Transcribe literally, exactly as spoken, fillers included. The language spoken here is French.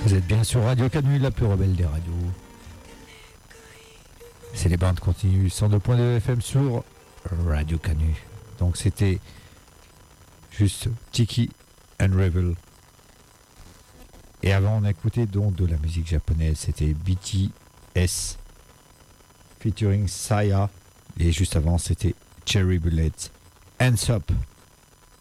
Vous êtes bien sur Radio Canu, la plus rebelle des radios. C'est les bandes continues, cent deux point deux F M sur Radio Canu. Donc c'était juste Tiki and Rebel. Et avant on a écouté donc de la musique japonaise, c'était B T S featuring Saya. Et juste avant c'était Cherry Bullets, Hands Up.